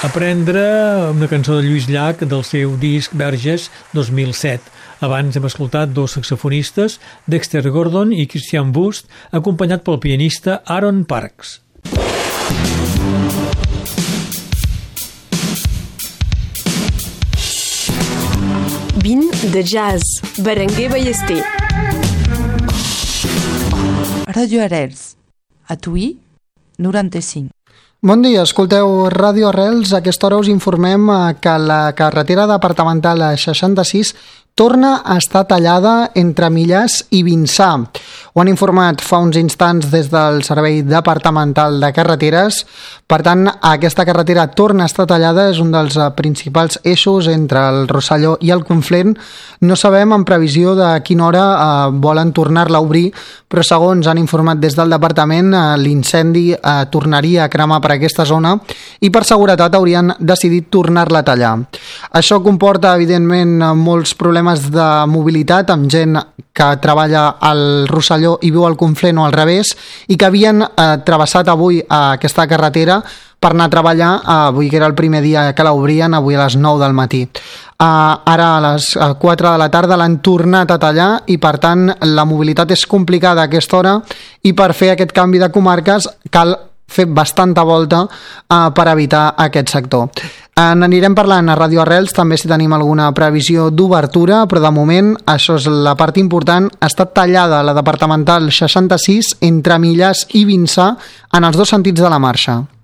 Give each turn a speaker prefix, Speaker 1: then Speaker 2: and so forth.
Speaker 1: Aprendre una cançó de Lluís Llach del seu disc Verges 2007. Abans hem escoltat dos saxofonistes, Dexter Gordon i Christian Wust, acompanyat pel pianista Aaron Parks.
Speaker 2: Vint de jazz, Berenguer Ballester.
Speaker 3: Radio Arrels, a Tuí, 95.
Speaker 4: Bon dia, escolteu Ràdio Arrels. A aquesta hora us informem que la carretera departamental 66 torna a estar tallada entre Millàs i Vinçà. Ho han informat fa uns instants des del Servei Departamental de Carreteres. Per tant, aquesta carretera torna a estar tallada, és un dels principals eixos entre el Rosselló i el Conflent. No sabem en previsió de quina hora volen tornar-la a obrir, però segons han informat des del departament, l'incendi tornaria a cremar per aquesta zona i per seguretat haurien decidit tornar-la a tallar. Això comporta, evidentment, molts problemes de mobilitat amb gent que treballa al Rosselló i viu al Conflent o al revés i que havien travessat avui aquesta carretera per anar a treballar, avui que era el primer dia que l'obrien, avui a les 9 del matí. Ara a les 4 de la tarda l'han tornat a tallar i per tant la mobilitat és complicada a aquesta hora i per fer aquest canvi de comarques cal fer bastanta volta per evitar aquest sector. N'anirem parlant a Radio Arrels també si tenim alguna previsió d'obertura, però de moment això és la part important. Ha estat tallada la departamental 66 entre Millàs i Vinçà en els dos sentits de la marxa.